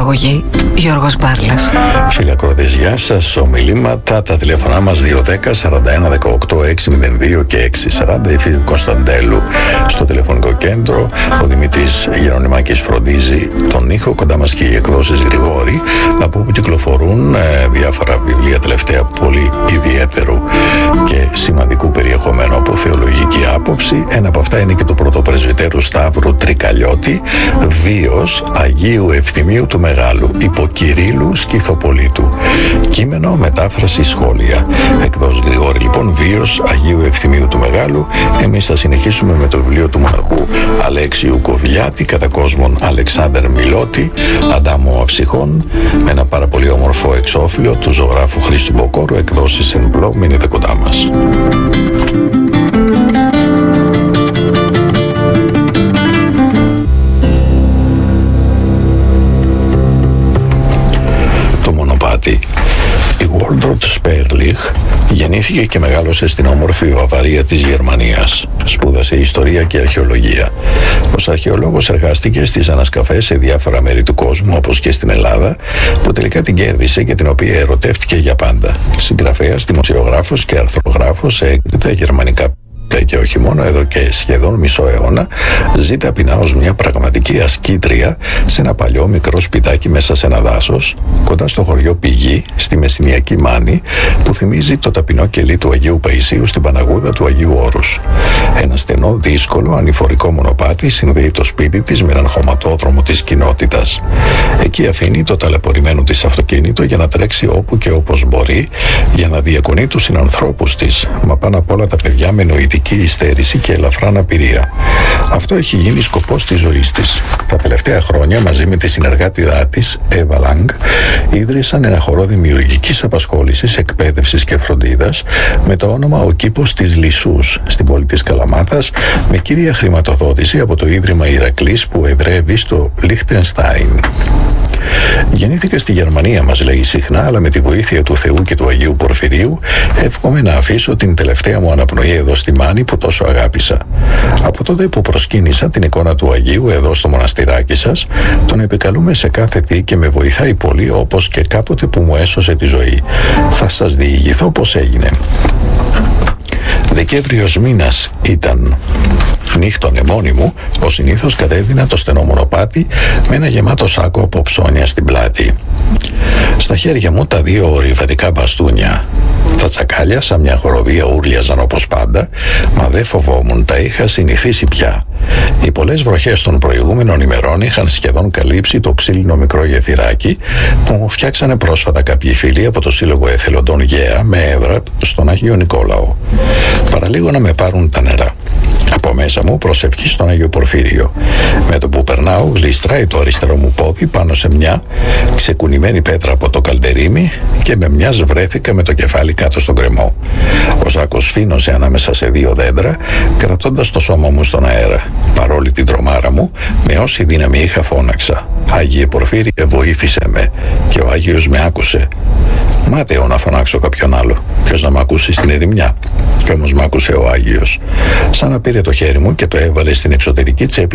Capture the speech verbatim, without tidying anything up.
Παραγωγή Γιώργος Μπάρλας. Φίλοι ακροατές, γεια σας. Ομιλήματα, τα τηλέφωνά μας δύο δέκα σαράντα ένα δεκαοκτώ έξι μηδέν δύο και έξι σαράντα. Η φίλη Κωνσταντέλου στο τηλεφωνικό κέντρο. Ο Δημήτρης Γερονιμάκης φροντίζει τον ήχο. Κοντά μας και οι εκδόσεις Γρηγόρη, από όπου κυκλοφορούν ε, διάφορα βιβλία τελευταία πολύ ιδιαίτερου και σημαντικού περιεχομένου από θεολογική άποψη. Ένα από αυτά είναι και το πρωτοπρεσβυτέρου Σταύρου Τρικαλιώτη, Βίος Αγίου Ευθυμίου του Μεγάλου, υπό Κυρίλλου Σκυθοπολίτου. Κείμενο, μετάφραση, σχόλια. Εκδόσεις Γρηγόρη, λοιπόν, Βίος Αγίου Ευθυμίου του Μεγάλου. Εμείς θα συνεχίσουμε με το βιβλίο του μοναχού Αλέξιου Κοβιλιάτη, κατά κόσμον Αλεξάνδρ Μιλώτη, Αντάμο Αψυχών, με ένα πάρα πολύ όμορφο εξώφυλλο του ζωγράφου Χρήστου Μποκόρου, εκδόσεις εν πλώ. Μείνετε κοντά μας. Το μονοπάτι. Η Waltraud Sperlich γεννήθηκε και μεγάλωσε στην όμορφη Βαβαρία της Γερμανίας. Σπούδασε ιστορία και αρχαιολογία. Ως αρχαιολόγος εργάστηκε στις ανασκαφές σε διάφορα μέρη του κόσμου, όπως και στην Ελλάδα, που τελικά την κέρδισε και την οποία ερωτεύτηκε για πάντα. Συγγραφέας, δημοσιογράφος και αρθρογράφος σε έγκριτα γερμανικά και όχι μόνο, εδώ και σχεδόν μισό αιώνα ζει ταπεινά ως μια πραγματική ασκήτρια σε ένα παλιό μικρό σπιτάκι μέσα σε ένα δάσος, κοντά στο χωριό Πηγή, στη Μεσσηνιακή Μάνη, που θυμίζει το ταπεινό κελί του Αγίου Παϊσίου στην Παναγούδα του Αγίου Όρους. Ένα στενό, δύσκολο, ανηφορικό μονοπάτι συνδέει το σπίτι της με έναν χωματόδρομο της κοινότητας. Εκεί αφήνει το ταλαιπωρημένο της αυτοκίνητο για να τρέξει όπου και όπως μπορεί, για να διακονεί τους συνανθρώπους της, μα πάνω απ' όλα τα παιδιά με νοητική υστέρηση και ελαφρά αναπηρία. Αυτό έχει γίνει σκοπός της ζωής της. Τα τελευταία χρόνια, μαζί με τη συνεργάτηδά της, Εύα Λάγκ, ίδρυσαν ένα χορό δημιουργικής απασχόλησης, εκπαίδευσης και φροντίδας με το όνομα «Ο Κήπος της Λυσούς» στην πόλη της Καλαμάτας, με κύρια χρηματοδότηση από το Ίδρυμα Ηρακλής που εδρεύει στο Λίχτενστάιν. Γεννήθηκα στη Γερμανία, μας λέει συχνά, αλλά με τη βοήθεια του Θεού και του Αγίου Πορφυρίου εύχομαι να αφήσω την τελευταία μου αναπνοή εδώ στη Μάνη που τόσο αγάπησα. Από τότε που προσκύνησα την εικόνα του Αγίου εδώ στο μοναστηράκι σας, τον επικαλούμε σε κάθε τι και με βοηθάει πολύ, όπως και κάποτε που μου έσωσε τη ζωή. Θα σας διηγηθώ πώς έγινε. Δεκέμβριος μήνας ήταν. Νύχτωνε μόνη μου, ως συνήθως κατέβηνα το στενό μονοπάτι με ένα γεμάτο σάκο από ψώνια στην πλάτη. Στα χέρια μου τα δύο ορειβατικά μπαστούνια. Τα τσακάλια σαν μια χοροδία ούρλιαζαν όπως πάντα, μα δεν φοβόμουν, τα είχα συνηθίσει πια. Οι πολλές βροχές των προηγούμενων ημερών είχαν σχεδόν καλύψει το ξύλινο μικρό γεφυράκι που μου φτιάξανε πρόσφατα κάποιοι φίλοι από το Σύλλογο Εθελοντών Γέα με έδρα στον Άγιο Νικόλαο. Παραλίγο να με πάρουν τα νερά. Από μέσα μου προσευχή στον Άγιο Πορφύριο. Με το που περνάω γλιστράει το αριστερό μου πόδι πάνω σε μια ξεκουνημένη πέτρα από το καλντερίμι και με μιας βρέθηκα με το κεφάλι κάτω στον κρεμό. Ο σάκος φίνωσε ανάμεσα σε δύο δέντρα, κρατώντας το σώμα μου στον αέρα. Παρόλη την τρομάρα μου, με όση δύναμη είχα φώναξα: «Άγιε Πορφύριε, βοήθησε με!» Και ο Άγιος με άκουσε. Μάταιο να φωνάξω κάποιον άλλο. Ποιος να μ' ακούσει στην ερημιά. Κι όμως μ' άκουσε ο Άγιος. Σαν να πήρε το χέρι μου και το έβαλε στην εξωτερική τσέπη